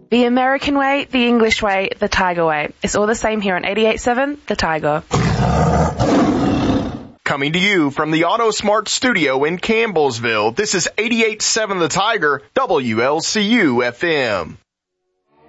The American way, the English way, the Tiger way. It's all the same here on 88.7 The Tiger. Coming to you from the AutoSmart studio in Campbellsville, this is 88.7 The Tiger, WLCU FM.